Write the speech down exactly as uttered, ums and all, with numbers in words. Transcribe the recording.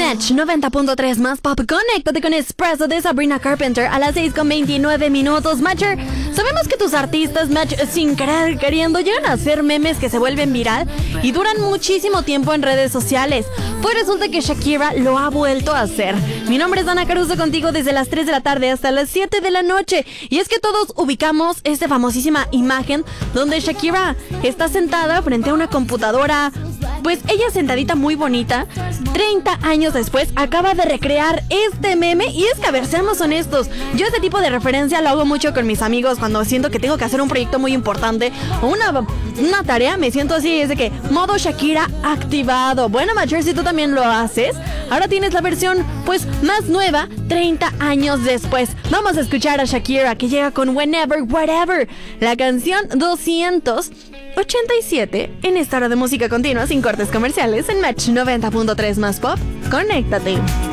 Match noventa punto tres más pop. Conéctate con Espresso de Sabrina Carpenter a las seis con veintinueve minutos. Matcher, sabemos que tus artistas, Match, sin querer queriendo, llegan a hacer memes que se vuelven viral y duran muchísimo tiempo en redes sociales. Pues resulta que Shakira lo ha vuelto a hacer. Mi nombre es Dana Caruso, contigo desde las tres de la tarde hasta las siete de la noche. Y es que todos ubicamos esta famosísima imagen donde Shakira está sentada frente a una computadora. Pues ella sentadita muy bonita, treinta años después acaba de recrear este meme. Y es que, a ver, seamos honestos, yo este tipo de referencia lo hago mucho con mis amigos cuando siento que tengo que hacer un proyecto muy importante o una, una tarea, me siento así, es de que modo Shakira activado. Bueno, Matcher, si tú también lo haces, ahora tienes la versión pues más nueva, treinta años después. Vamos a escuchar a Shakira, que llega con Whenever, Whatever, la canción doscientos ochenta y siete en esta hora de música continua sin cortes comerciales en Match noventa punto tres más pop. Conéctate.